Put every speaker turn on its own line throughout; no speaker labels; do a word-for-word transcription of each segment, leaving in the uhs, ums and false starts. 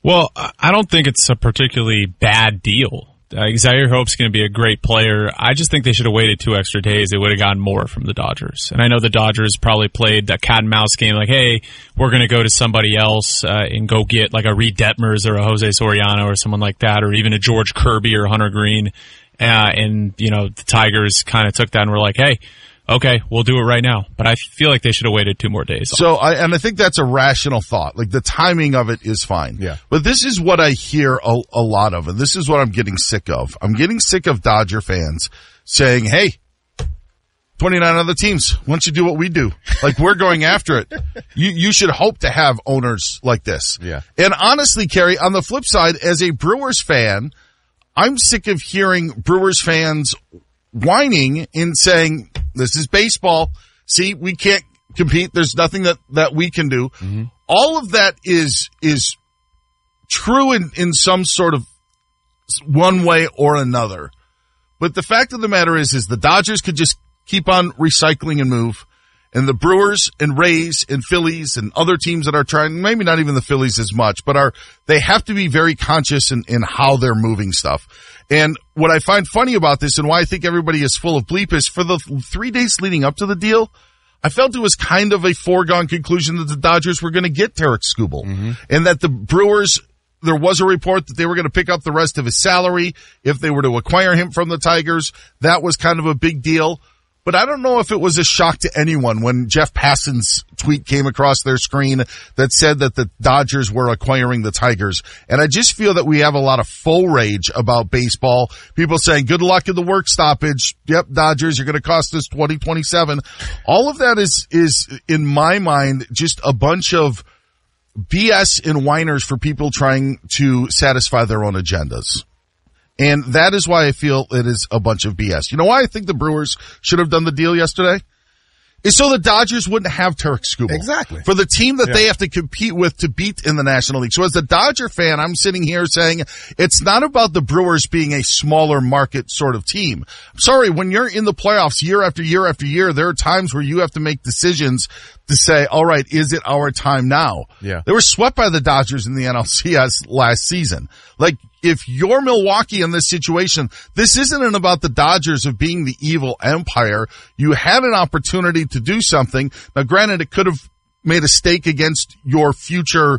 Well, I don't think it's a particularly bad deal. Uh, Zaire Hope's going to be a great player. I just think they should have waited two extra days. They would have gotten more from the Dodgers. And I know the Dodgers probably played that cat and mouse game like, hey, we're going to go to somebody else uh, and go get like a Reed Detmers or a Jose Soriano or someone like that, or even a George Kirby or Hunter Green. Uh, and, you know, the Tigers kind of took that and were like, hey, okay, we'll do it right now. But I feel like they should have waited two more days.
So, I, and I think that's a rational thought. Like, the timing of it is fine.
Yeah.
But this is what I hear a, a lot of, and this is what I'm getting sick of. I'm getting sick of Dodger fans saying, hey, twenty-nine other teams, why don't you do what we do? Like, we're going after it. You, you should hope to have owners like this.
Yeah.
And honestly, Kerry, on the flip side, as a Brewers fan, I'm sick of hearing Brewers fans whining and saying, this is baseball. See, we can't compete. There's nothing that, that we can do. Mm-hmm. All of that is, is true in, in some sort of one way or another. But the fact of the matter is, is the Dodgers could just keep on recycling and move. And the Brewers and Rays and Phillies and other teams that are trying, maybe not even the Phillies as much, but are, they have to be very conscious in, in how they're moving stuff. And what I find funny about this and why I think everybody is full of bleep is for the three days leading up to the deal, I felt it was kind of a foregone conclusion that the Dodgers were going to get Tarik Skubal, mm-hmm. and that the Brewers, there was a report that they were going to pick up the rest of his salary if they were to acquire him from the Tigers. That was kind of a big deal. But I don't know if it was a shock to anyone when Jeff Passan's tweet came across their screen that said that the Dodgers were acquiring the Tigers. And I just feel that we have a lot of faux rage about baseball. People saying, good luck in the work stoppage. Yep, Dodgers, you're going to cost us twenty twenty-seven. All of that is, is in my mind, just a bunch of B S and whiners for people trying to satisfy their own agendas. And that is why I feel it is a bunch of B S. You know why I think the Brewers should have done the deal yesterday? Is so the Dodgers wouldn't have Tarik Skubal.
Exactly.
For the team that
yeah.
they have to compete with to beat in the National League. So as a Dodger fan, I'm sitting here saying it's not about the Brewers being a smaller market sort of team. I'm sorry, when you're in the playoffs year after year after year, there are times where you have to make decisions to say, all right, is it our time now?
Yeah.
They were swept by the Dodgers in the N L C S last season. Like, if you're Milwaukee in this situation, this isn't about the Dodgers of being the evil empire. You had an opportunity to do something. Now, granted, it could have made a stake against your future,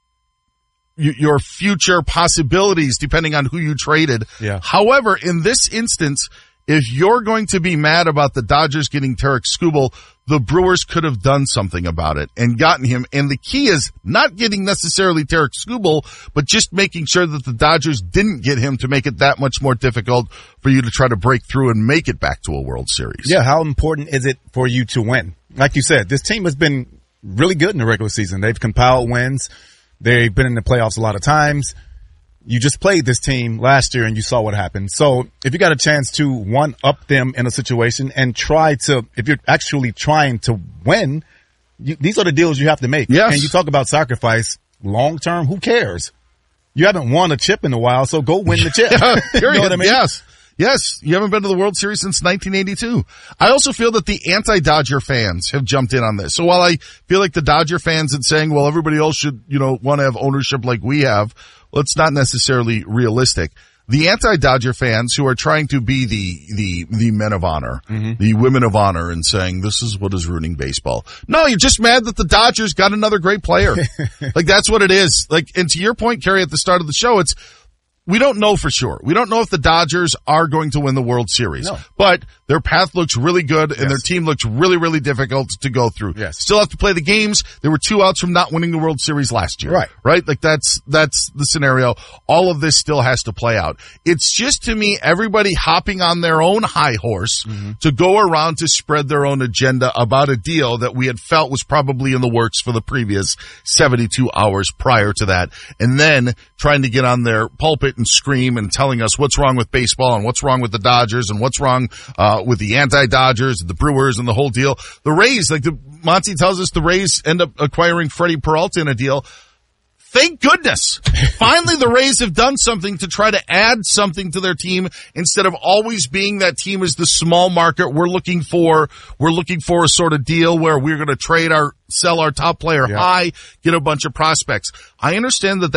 your future possibilities depending on who you traded.
Yeah.
However, in this instance, if you're going to be mad about the Dodgers getting Tarik Skubal, the Brewers could have done something about it and gotten him. And the key is not getting necessarily Tarik Skubal, but just making sure that the Dodgers didn't get him to make it that much more difficult for you to try to break through and make it back to a World Series.
Yeah, how important is it for you to win? Like you said, this team has been really good in the regular season. They've compiled wins. They've been in the playoffs a lot of times. You just played this team last year and you saw what happened. So if you got a chance to one up them in a situation and try to, if you're actually trying to win, you, these are the deals you have to make.
Yes.
And you talk about sacrifice long term. Who cares? You haven't won a chip in a while, so go win the chip.
Yeah,
you know what I mean?
Yes. Yes, you haven't been to the World Series since nineteen eighty-two. I also feel that the anti-Dodger fans have jumped in on this. So while I feel like the Dodger fans are saying, well, everybody else should, you know, want to have ownership like we have, well, it's not necessarily realistic. The anti-Dodger fans who are trying to be the, the, the men of honor, mm-hmm. the women of honor and saying this is what is ruining baseball. No, you're just mad that the Dodgers got another great player. Like, that's what it is. Like, and to your point, Kerry, at the start of the show, it's, we don't know for sure. We don't know if the Dodgers are going to win the World Series. No. But their path looks really good, and yes. their team looks really, really difficult to go through.
Yes.
Still have to play the games. They were two outs from not winning the World Series last year.
Right.
Right? Like, that's that's the scenario. All of this still has to play out. It's just, to me, everybody hopping on their own high horse mm-hmm. to go around to spread their own agenda about a deal that we had felt was probably in the works for the previous seventy-two hours prior to that. And then trying to get on their pulpit and scream and telling us what's wrong with baseball and what's wrong with the Dodgers and what's wrong uh with the anti-Dodgers, the Brewers, and the whole deal. The Rays, like the Monty tells us, the Rays end up acquiring Freddie Peralta in a deal. Thank goodness. Finally, the Rays have done something to try to add something to their team instead of always being that team as the small market. We're looking for, we're looking for a sort of deal where we're going to trade our, sell our top player
yeah.
high, get a bunch of prospects. I understand that